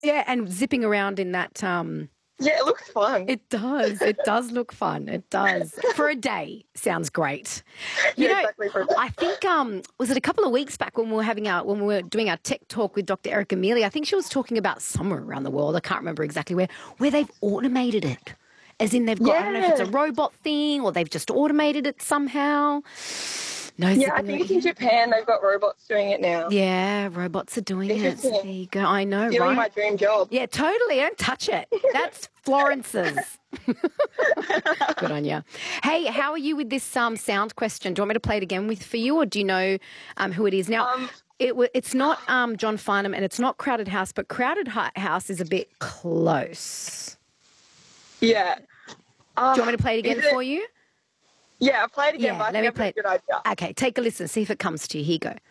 Yeah, and zipping around in that Yeah, it looks fun. it does. It does look fun. It does. For a day, sounds great. You Yeah, know, exactly. I think was it a couple of weeks back when we were doing our tech talk with Dr. Erica Mealy, I think she was talking about somewhere around the world, I can't remember exactly where they've automated it. As in they've got, I don't know if it's a Yeah. robot thing or they've just automated it somehow. No Yeah, I zipping think around. it's in Japan. They've got robots doing it now. Yeah, robots are doing it. So there Interesting. you go. I know, Stealing my right? dream job. Yeah, totally. Don't touch it. That's Florence's. Good on you. Hey, how are you with this sound question? Do you want me to play it again for you, or do you know who it is? Now, it's not John Farnham and it's not Crowded House, but Crowded House is a bit close. Yeah. Do you want me to play it again for you? Yeah, I'll play it again, Yeah, but I let think me I've got play a good idea. Okay, take a listen, see if it comes to you. Here you go.